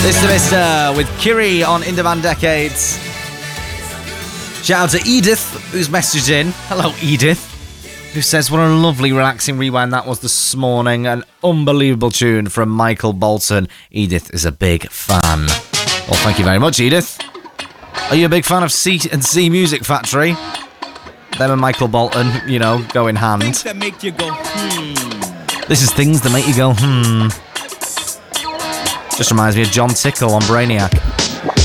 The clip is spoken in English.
Mr. Mister with Kiri on In Demand Decades. Shout out to Edith, who's messaged in. Hello, Edith. Who says, what a lovely, relaxing rewind that was this morning. An unbelievable tune from Michael Bolton. Edith is a big fan. Well, thank you very much, Edith. Are you a big fan of C&C Music Factory? Them and Michael Bolton, you know, go in hand. Things that make you go, This is things that make you go, Just reminds me of John Tickle on Brainiac.